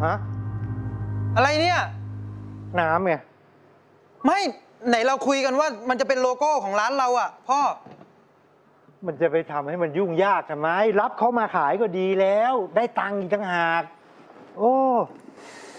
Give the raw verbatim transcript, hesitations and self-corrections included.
ฮะอะไรเนี่ยน้ำไงไม่ไหนเราคุยกันว่ามันจะเป็นโลโก้ของร้านเราอ่ะพ่อมันจะไปทำให้มันยุ่งยากทำไมรับเขามาขายก็ดีแล้วได้ตังค์อีกต่างหากโอ้